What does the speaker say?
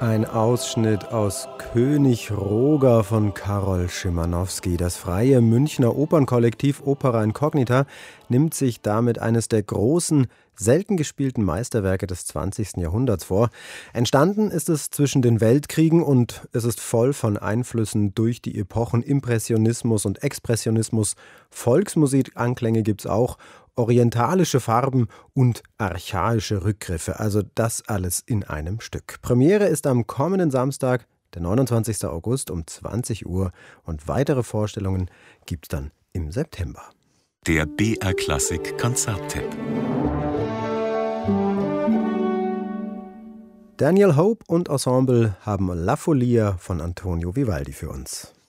Ein Ausschnitt aus König Roger von Karol Szymanowski. Das freie Münchner Opernkollektiv Opera Incognita nimmt sich damit eines der großen, selten gespielten Meisterwerke des 20. Jahrhunderts vor. Entstanden ist es zwischen den Weltkriegen und es ist voll von Einflüssen durch die Epochen Impressionismus und Expressionismus. Volksmusikanklänge gibt's auch, orientalische Farben und archaische Rückgriffe. Also das alles in einem Stück. Premiere ist am kommenden Samstag, der 29. August um 20 Uhr. Und weitere Vorstellungen gibt's dann im September. Der BR Klassik Konzerttipp. Daniel Hope und Ensemble haben La Folia von Antonio Vivaldi für uns.